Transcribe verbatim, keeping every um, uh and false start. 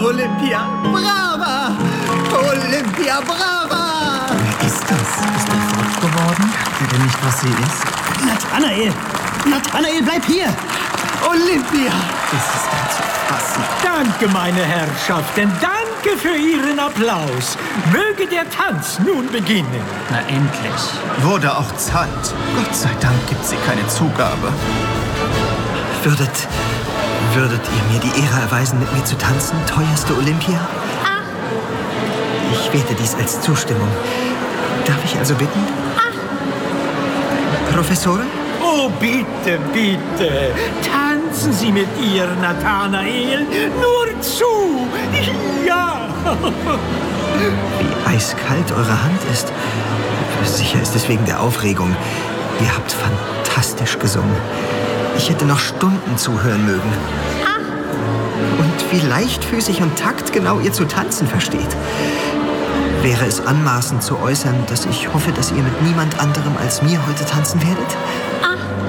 Olympia! Brava! Olympia, brava! Wer ist das? Ist er verrückt geworden? Sagt er denn nicht, was sie ist? Nathanael! Nathanael, bleib hier! Olympia! Das ist ganz zu fassen. Danke, meine Herrschaften. Danke für Ihren Applaus. Möge der Tanz nun beginnen. Na endlich. Wurde auch Zeit. Gott sei Dank gibt sie keine Zugabe. Würdet, würdet ihr mir die Ehre erweisen, mit mir zu tanzen, teuerste Olympia? Ach. Ich werte dies als Zustimmung. Darf ich also bitten? Ach. Professorin? Oh, bitte, bitte. Tanzen Sie mit ihr, Nathanael. Nur zu. Ja. Wie eiskalt eure Hand ist. Sicher ist es wegen der Aufregung. Ihr habt fantastisch gesungen. Ich hätte noch Stunden zuhören mögen. Ach. Und wie leichtfüßig und taktgenau ihr zu tanzen versteht. Wäre es anmaßend zu äußern, dass ich hoffe, dass ihr mit niemand anderem als mir heute tanzen werdet?